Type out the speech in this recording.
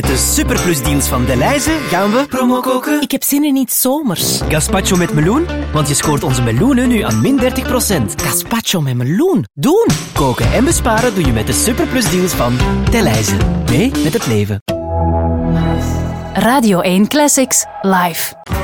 De superplusdeals van Delhaize gaan we promo koken. Ik heb zin in iets zomers. Gazpacho met meloen, want je scoort onze meloenen nu aan min 30%. Gazpacho met meloen. Doen! Koken en besparen doe je met de superplusdeals van Delhaize. Mee met het leven. Radio 1 Classics live.